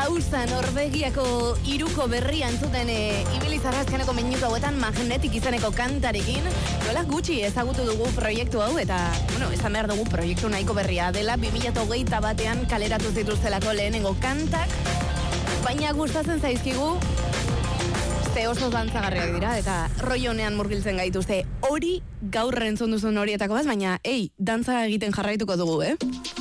Hauza, Norvegiako iruko berria entzuten ibilizarrazkeneko minutu hauetan magnetik izaneko kantarekin. Nola gutxi ezagutu dugu proiektu hau eta, esan behar dugu proiektu nahiko berria dela 2021 kaleratu zituztelako lehenengo kantak, baina gustatzen zaizkigu, ze oso dantzagarriak dira eta rollo honean murgiltzen gaituzte. Hori gaur entzun duzun horietako bat, baina dantza egiten jarraituko dugu,